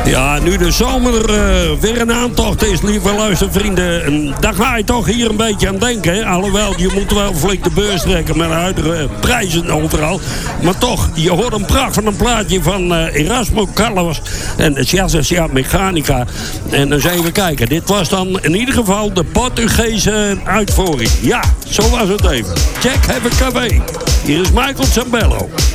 Ja, nu de zomer weer een aantocht is, lieve luistervrienden. Daar ga je toch hier een beetje aan denken. Hè? Alhoewel, je moet wel flink de beurs trekken met de huidige prijzen overal. Maar toch, je hoort een pracht van een plaatje van Erasmo Carlos en Jazzia Mechanica. En eens even kijken. Dit was dan in ieder geval de Portugese uitvoering. Ja, zo was het even. Jack have a café. Hier is Michael Zambello.